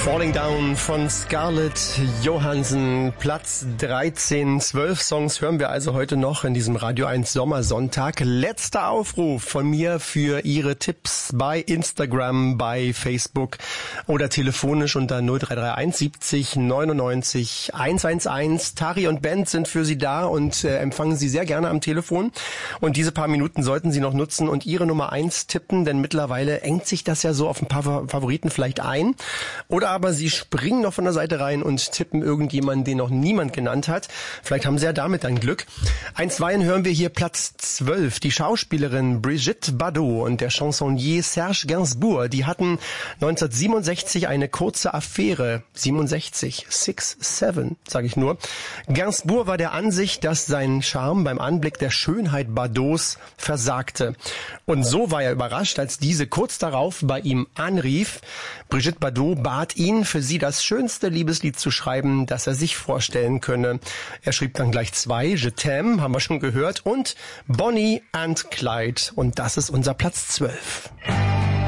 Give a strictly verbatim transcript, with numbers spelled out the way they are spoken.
Falling Down von Scarlett Johansson, Platz dreizehn. Zwölf Songs hören wir also heute noch in diesem Radio eins Sommersonntag. Letzter Aufruf von mir für Ihre Tipps bei Instagram, bei Facebook oder telefonisch unter null drei drei eins siebzig neunundneunzig hundertelf. Tari und Band sind für Sie da und äh, empfangen Sie sehr gerne am Telefon. Und diese paar Minuten sollten Sie noch nutzen und Ihre Nummer eins tippen, denn mittlerweile engt sich das ja so auf ein paar Favoriten vielleicht ein. Oder aber Sie springen noch von der Seite rein und tippen irgendjemanden, den noch niemand genannt hat. Vielleicht haben Sie ja damit dann Glück. Einstweilen hören wir hier Platz zwölf. Die Schauspielerin Brigitte Bardot und der Chansonnier Serge Gainsbourg, die hatten neunzehnhundertsiebenundsechzig eine kurze Affäre. siebenundsechzig, six, seven, sage ich nur. Gainsbourg war der Ansicht, dass sein Charme beim Anblick der Schönheit Bardots versagte. Und so war er überrascht, als diese kurz darauf bei ihm anrief. Brigitte Bardot bat ihn, für sie das schönste Liebeslied zu schreiben, das er sich vorstellen könne. Er schrieb dann gleich zwei, Je t'aime, haben wir schon gehört, und Bonnie and Clyde. Und das ist unser Platz zwölf.